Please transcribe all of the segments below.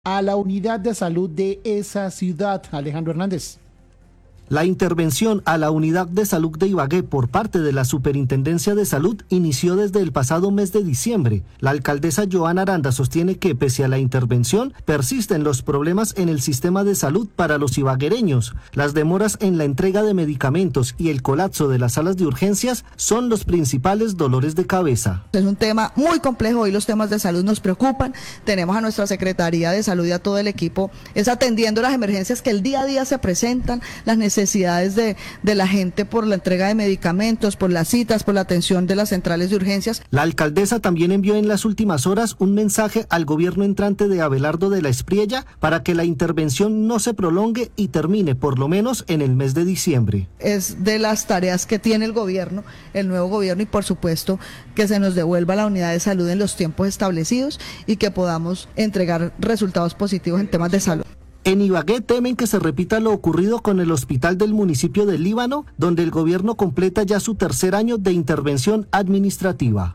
a la unidad de salud de esa ciudad. Alejandro Hernández. La intervención a la unidad de salud de Ibagué por parte de la Superintendencia de Salud inició desde el pasado mes de diciembre. La alcaldesa Joana Aranda sostiene que, pese a la intervención, persisten los problemas en el sistema de salud para los ibaguereños. Las demoras en la entrega de medicamentos y el colapso de las salas de urgencias son los principales dolores de cabeza. Es un tema muy complejo y los temas de salud nos preocupan. Tenemos a nuestra Secretaría de Salud y a todo el equipo atendiendo las emergencias que el día a día se presentan, las necesidades de la gente por la entrega de medicamentos, por las citas, por la atención de las centrales de urgencias. La alcaldesa también envió en las últimas horas un mensaje al gobierno entrante de Abelardo de la Espriella para que la intervención no se prolongue y termine por lo menos en el mes de diciembre. Es de las tareas que tiene el gobierno, el nuevo gobierno, y por supuesto que se nos devuelva la unidad de salud en los tiempos establecidos y que podamos entregar resultados positivos en temas de salud. En Ibagué temen que se repita lo ocurrido con el hospital del municipio de Líbano, donde el gobierno completa ya su tercer año de intervención administrativa.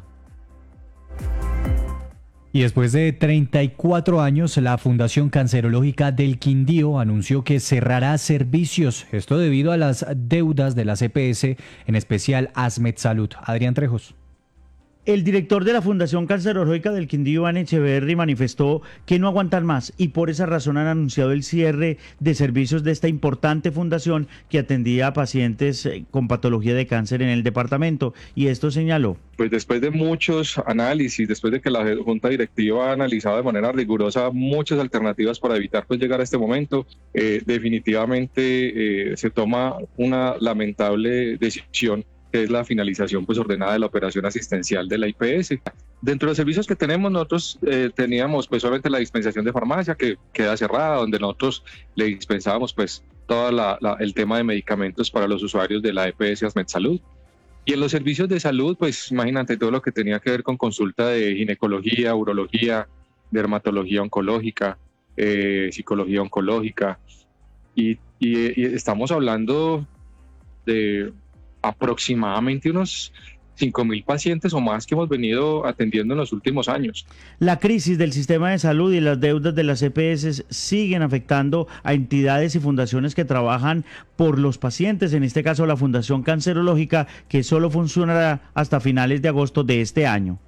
Y después de 34 años, la Fundación Cancerológica del Quindío anunció que cerrará servicios, esto debido a las deudas de las EPS, en especial ASMED Salud. Adrián Trejos. El director de la Fundación Cancerológica del Quindío, Iván Echeverri, manifestó que no aguantan más y por esa razón han anunciado el cierre de servicios de esta importante fundación que atendía a pacientes con patología de cáncer en el departamento. Y esto señaló. Pues después de muchos análisis, después de que la Junta Directiva ha analizado de manera rigurosa muchas alternativas para evitar pues llegar a este momento, definitivamente se toma una lamentable decisión, que es la finalización pues ordenada de la operación asistencial de la IPS. Dentro de los servicios que tenemos, nosotros teníamos pues solamente la dispensación de farmacia que queda cerrada, donde nosotros le dispensábamos pues todo el tema de medicamentos para los usuarios de la EPS ASMED Salud. Y en los servicios de salud, pues imagínate todo lo que tenía que ver con consulta de ginecología, urología, dermatología oncológica, psicología oncológica, y estamos hablando de aproximadamente unos 5.000 pacientes o más que hemos venido atendiendo en los últimos años. La crisis del sistema de salud y las deudas de las EPS siguen afectando a entidades y fundaciones que trabajan por los pacientes, en este caso la Fundación Cancerológica, que solo funcionará hasta finales de agosto de este año.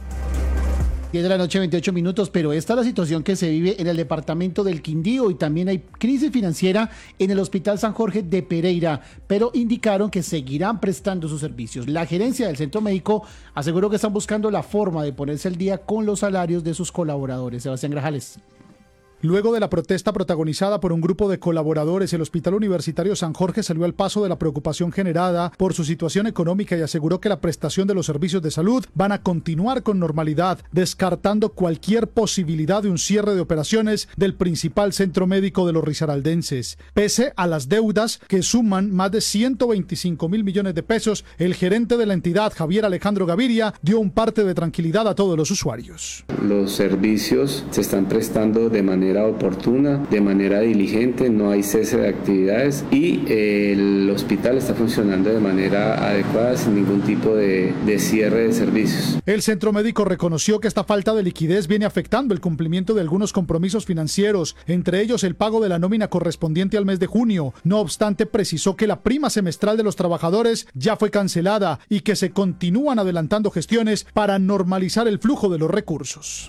10 de la noche, 28 minutos, pero esta es la situación que se vive en el departamento del Quindío y también hay crisis financiera en el Hospital San Jorge de Pereira, pero indicaron que seguirán prestando sus servicios. La gerencia del centro médico aseguró que están buscando la forma de ponerse al día con los salarios de sus colaboradores. Sebastián Grajales. Luego de la protesta protagonizada por un grupo de colaboradores, el Hospital Universitario San Jorge salió al paso de la preocupación generada por su situación económica y aseguró que la prestación de los servicios de salud van a continuar con normalidad, descartando cualquier posibilidad de un cierre de operaciones del principal centro médico de los risaraldenses. Pese a las deudas que suman más de 125.000 millones de pesos, el gerente de la entidad, Javier Alejandro Gaviria, dio un parte de tranquilidad a todos los usuarios. Los servicios se están prestando de manera oportuna, de manera diligente, no hay cese de actividades y el hospital está funcionando de manera adecuada sin ningún tipo de cierre de servicios. El centro médico reconoció que esta falta de liquidez viene afectando el cumplimiento de algunos compromisos financieros, entre ellos el pago de la nómina correspondiente al mes de junio. No obstante, precisó que la prima semestral de los trabajadores ya fue cancelada y que se continúan adelantando gestiones para normalizar el flujo de los recursos.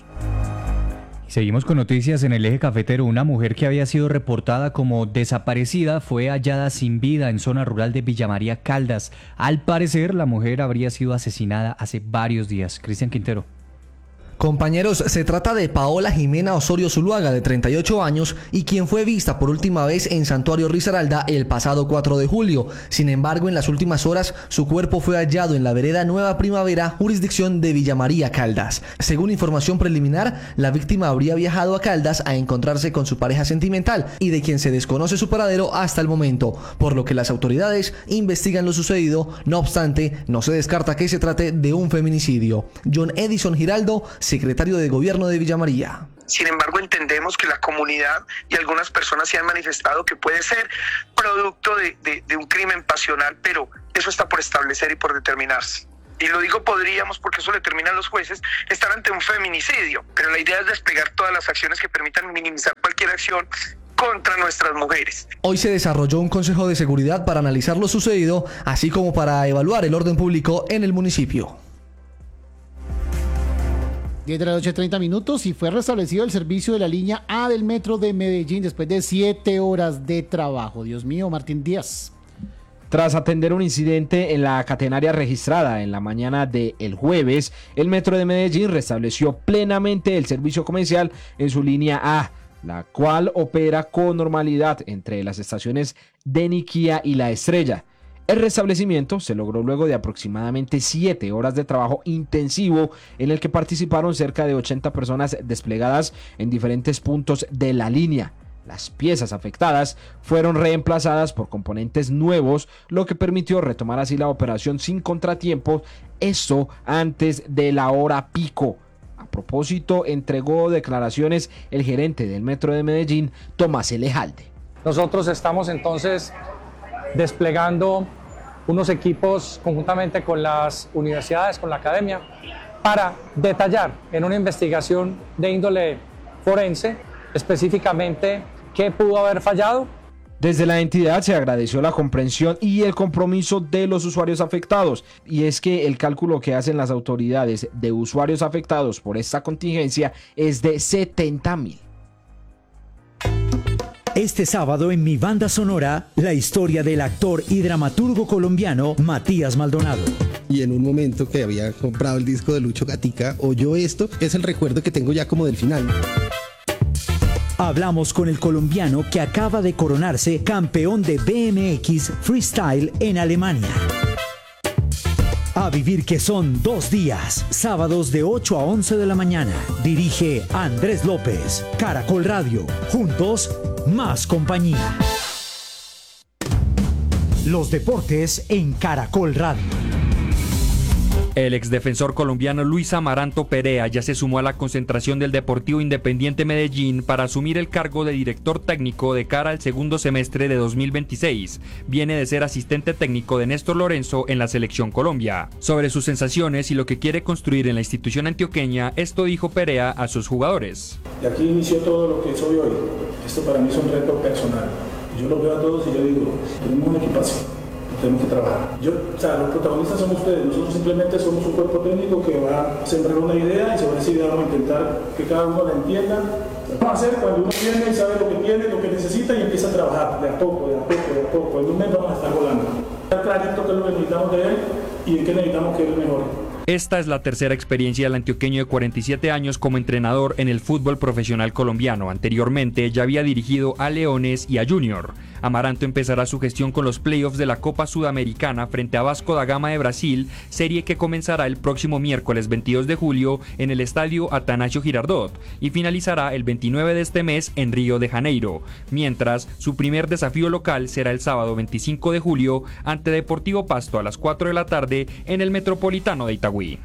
Seguimos con noticias en el eje cafetero. Una mujer que había sido reportada como desaparecida fue hallada sin vida en zona rural de Villa María Caldas. Al parecer, la mujer habría sido asesinada hace varios días. Cristian Quintero. Compañeros, se trata de Paola Jimena Osorio Zuluaga, de 38 años, y quien fue vista por última vez en Santuario Risaralda el pasado 4 de julio. Sin embargo, en las últimas horas, su cuerpo fue hallado en la vereda Nueva Primavera, jurisdicción de Villa María Caldas. Según información preliminar, la víctima habría viajado a Caldas a encontrarse con su pareja sentimental y de quien se desconoce su paradero hasta el momento, por lo que las autoridades investigan lo sucedido. No obstante, no se descarta que se trate de un feminicidio. John Edison Giraldo, secretario de Gobierno de Villa María. Sin embargo, entendemos que la comunidad y algunas personas se han manifestado que puede ser producto de un crimen pasional, pero eso está por establecer y por determinarse. y lo digo podríamos porque eso le determinan los jueces, estar ante un feminicidio. Pero la idea es desplegar todas las acciones que permitan minimizar cualquier acción contra nuestras mujeres. Hoy se desarrolló un consejo de seguridad para analizar lo sucedido, así como para evaluar el orden público en el municipio. 10 de la noche, 30 minutos, y fue restablecido el servicio de la línea A del metro de Medellín después de 7 horas de trabajo. Dios mío, Martín Díaz. Tras atender un incidente en la catenaria registrada en la mañana del jueves, el metro de Medellín restableció plenamente el servicio comercial en su línea A, la cual opera con normalidad entre las estaciones de Niquía y La Estrella. El restablecimiento se logró luego de aproximadamente 7 horas de trabajo intensivo en el que participaron cerca de 80 personas desplegadas en diferentes puntos de la línea. Las piezas afectadas fueron reemplazadas por componentes nuevos, lo que permitió retomar así la operación sin contratiempos, esto antes de la hora pico. A propósito, entregó declaraciones el gerente del Metro de Medellín, Tomás Elejalde. Nosotros estamos entonces desplegando unos equipos conjuntamente con las universidades, con la academia, para detallar en una investigación de índole forense específicamente qué pudo haber fallado. Desde la entidad se agradeció la comprensión y el compromiso de los usuarios afectados, y es que el cálculo que hacen las autoridades de usuarios afectados por esta contingencia es de 70.000. Este sábado en Mi Banda Sonora, la historia del actor y dramaturgo colombiano Matías Maldonado. Y en un momento que había comprado el disco de Lucho Gatica, oyó esto, es el recuerdo que tengo ya como del final. Hablamos con el colombiano que acaba de coronarse campeón de BMX Freestyle en Alemania. A vivir que son 2 días, sábados de 8 a 11 de la mañana. Dirige Andrés López, Caracol Radio. Juntos, más compañía. Los deportes en Caracol Radio. El exdefensor colombiano Luis Amaranto Perea ya se sumó a la concentración del Deportivo Independiente Medellín para asumir el cargo de director técnico de cara al segundo semestre de 2026. Viene de ser asistente técnico de Néstor Lorenzo en la Selección Colombia. Sobre sus sensaciones y lo que quiere construir en la institución antioqueña, esto dijo Perea a sus jugadores. De aquí inició todo lo que soy hoy. Esto para mí es un reto personal. Yo lo veo a todos y yo digo, tenemos un equipazo. Tenemos que trabajar. Los protagonistas somos ustedes, nosotros simplemente somos un cuerpo técnico que va a sembrar una idea y sobre esa idea vamos a intentar que cada uno la entienda. Lo vamos a hacer cuando uno viene y sabe lo que tiene, lo que necesita y empieza a trabajar de a poco. En un mes vamos a estar volando. Está clarito qué es lo que necesitamos de él y en qué necesitamos que él mejore. Esta es la tercera experiencia del antioqueño de 47 años como entrenador en el fútbol profesional colombiano. Anteriormente ya había dirigido a Leones y a Junior. Amaranto empezará su gestión con los playoffs de la Copa Sudamericana frente a Vasco da Gama de Brasil, serie que comenzará el próximo miércoles 22 de julio en el estadio Atanasio Girardot y finalizará el 29 de este mes en Río de Janeiro, mientras su primer desafío local será el sábado 25 de julio ante Deportivo Pasto a las 4 de la tarde en el Metropolitano de Itagüí.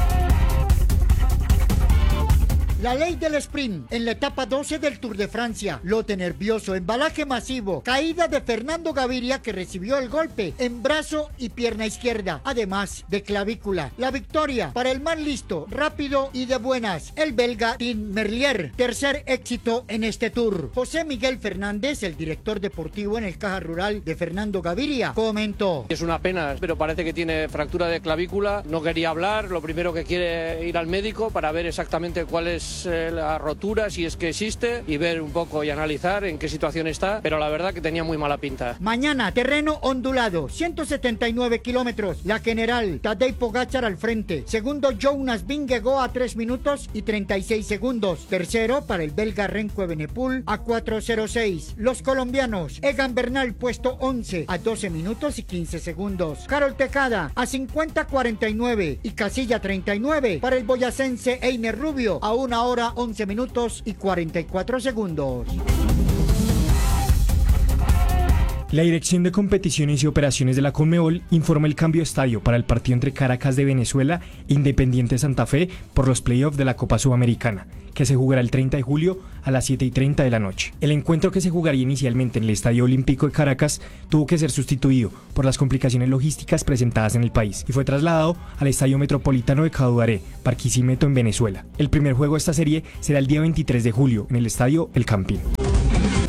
La ley del sprint en la etapa 12 del Tour de Francia. Lote nervioso, embalaje masivo, caída de Fernando Gaviria que recibió el golpe en brazo y pierna izquierda, además de clavícula. La victoria para el más listo, rápido y de buenas, el belga Tim Merlier, tercer éxito en este Tour. José Miguel Fernández, el director deportivo en el Caja Rural de Fernando Gaviria, comentó: es una pena, pero parece que tiene fractura de clavícula, no quería hablar, lo primero que quiere ir al médico para ver exactamente cuál es la rotura, si es que existe, y ver un poco y analizar en qué situación está, pero la verdad que tenía muy mala pinta. Mañana, terreno ondulado, 179 kilómetros, la general Tadej Pogačar al frente, segundo Jonas Vingegaard a 3 minutos y 36 segundos, tercero para el belga Remco Evenepoel a 4:06, los colombianos Egan Bernal puesto 11 a 12 minutos y 15 segundos, Carol Tejada a 50:49 y casilla 39 para el boyacense Einer Rubio a 1 hora 11 minutos y 44 segundos. La Dirección de Competiciones y Operaciones de la Conmebol informa el cambio de estadio para el partido entre Caracas de Venezuela e Independiente Santa Fe por los playoffs de la Copa Sudamericana, que se jugará el 30 de julio a las 7:30 de la noche. El encuentro, que se jugaría inicialmente en el Estadio Olímpico de Caracas, tuvo que ser sustituido por las complicaciones logísticas presentadas en el país y fue trasladado al Estadio Metropolitano de Caudare, Barquisimeto, en Venezuela. El primer juego de esta serie será el día 23 de julio en el Estadio El Campín.